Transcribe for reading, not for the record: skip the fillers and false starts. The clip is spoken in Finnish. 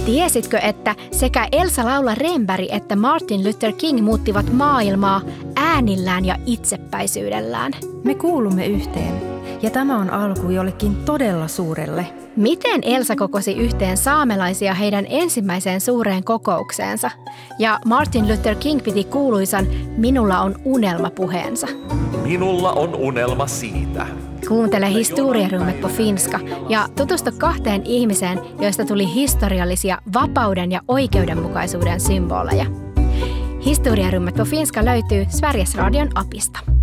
Tiesitkö, että sekä Elsa Laula Renberg että Martin Luther King muuttivat maailmaa äänillään ja itsepäisyydellään? Me kuulumme yhteen, ja tämä on alku jollekin todella suurelle. Miten Elsa kokosi yhteen saamelaisia heidän ensimmäiseen suureen kokoukseensa? Ja Martin Luther King piti kuuluisan "Minulla on unelma" -puheensa. Minulla on unelma siitä. Kuuntele Historierummet på finska ja tutustu 2 ihmiseen, joista tuli historiallisia vapauden ja oikeudenmukaisuuden symboleja. Historierummet på finska löytyy Sveriges Radion appista.